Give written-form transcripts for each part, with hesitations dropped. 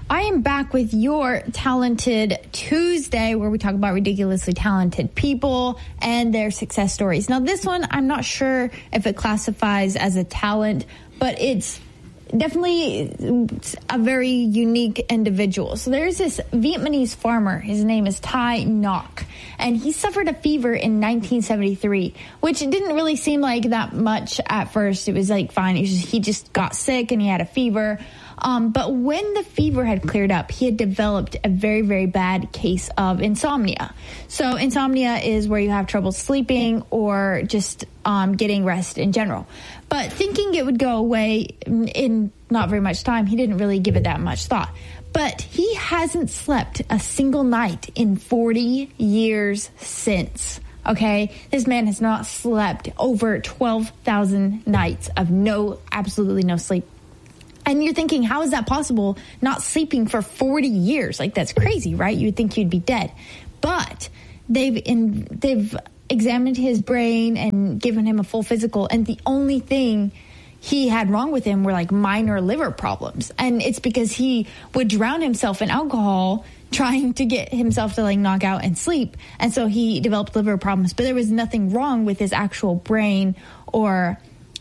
I am back with your Talented Tuesday, where we talk about ridiculously talented people and their success stories. Now, this one, I'm not sure if it classifies as a talent, but it's definitely a very unique individual. So there's this Vietnamese farmer. His name is Thai Ngoc, and he suffered a fever in 1973, which didn't really seem like that much at first. It was like fine. He just got sick and he had a fever. But when the fever had cleared up, he had developed a very, very bad case of insomnia. So insomnia is where you have trouble sleeping or just getting rest in general. But thinking it would go away in not very much time, he didn't really give it that much thought. But he hasn't slept a single night in 40 years since. Okay, this man has not slept over 12,000 nights of absolutely no sleep. And you're thinking, how is that possible? Not sleeping for 40 years. Like, that's crazy, right? You would think you'd be dead. But they've examined his brain and given him a full physical. And the only thing he had wrong with him were like minor liver problems. And it's because he would drown himself in alcohol trying to get himself to like knock out and sleep. And so he developed liver problems. But there was nothing wrong with his actual brain or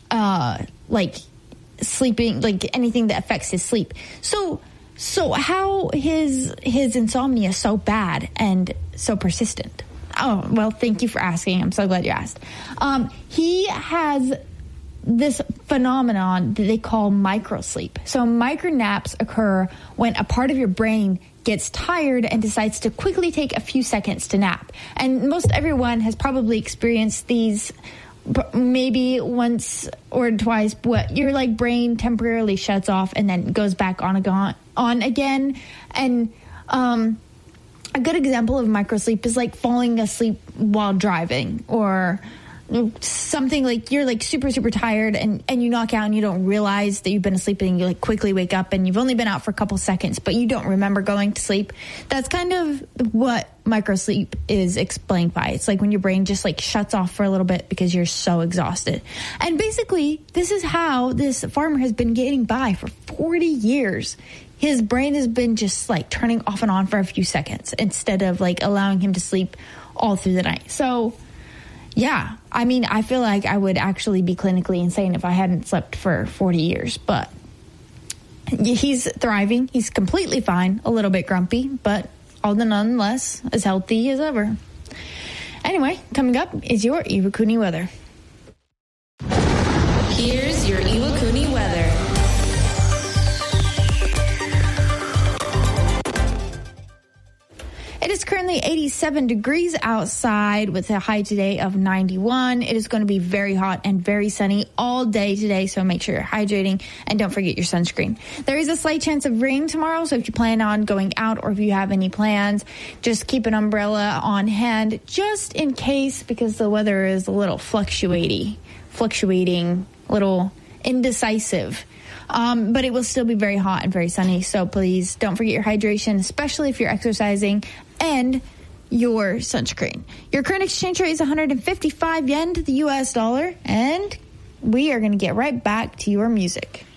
sleeping, like anything that affects his sleep. So how his insomnia is so bad and so persistent? Oh, well, thank you for asking. I'm so glad you asked. He has this phenomenon that they call microsleep. So micronaps occur when a part of your brain gets tired and decides to quickly take a few seconds to nap. And most everyone has probably experienced these maybe once or twice, but your like brain temporarily shuts off and then goes back on again. And a good example of microsleep is like falling asleep while driving, or something like you're like super, super tired and you knock out and you don't realize that you've been asleep, and you like quickly wake up and you've only been out for a couple seconds, but you don't remember going to sleep. That's kind of what microsleep is explained by. It's like when your brain just like shuts off for a little bit because you're so exhausted. And basically, this is how this farmer has been getting by for 40 years. His brain has been just like turning off and on for a few seconds instead of like allowing him to sleep all through the night. So yeah, I mean, I feel like I would actually be clinically insane if I hadn't slept for 40 years, but he's thriving. He's completely fine, a little bit grumpy, but all the nonetheless as healthy as ever. Anyway, coming up is your Iwakuni weather. Here's your Iwakuni weather. It is currently 87 degrees outside with a high today of 91. It is going to be very hot and very sunny all day today, so make sure you're hydrating and don't forget your sunscreen. There is a slight chance of rain tomorrow, so if you plan on going out or if you have any plans, just keep an umbrella on hand just in case, because the weather is a little fluctuating, a little indecisive. But it will still be very hot and very sunny, so please don't forget your hydration, especially if you're exercising, and your sunscreen. Your current exchange rate is 155 yen to the U.S. dollar, and we are going to get right back to your music.